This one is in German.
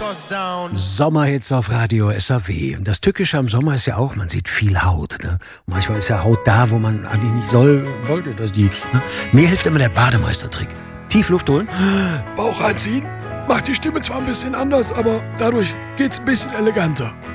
Sommerhits auf Radio SAW. Das Tückische am Sommer ist ja auch, man sieht viel Haut. Ne? Und manchmal ist ja Haut da, wo man eigentlich nicht wollte. Dass die, ne? Mir hilft immer der Bademeistertrick. Tief Luft holen. Bauch einziehen. Macht die Stimme zwar ein bisschen anders, aber dadurch geht's ein bisschen eleganter.